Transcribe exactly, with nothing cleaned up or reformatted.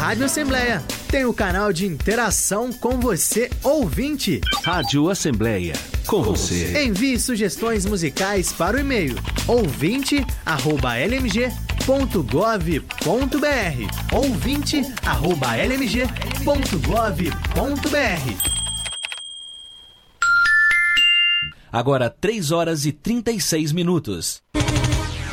Rádio Assembleia tem o canal de interação com você, ouvinte. Rádio Assembleia, com você. Envie sugestões musicais para o e-mail ouvinte arroba l m g ponto gov ponto b r ouvinte arroba l m g ponto gov ponto b r. Agora três horas e trinta e seis minutos.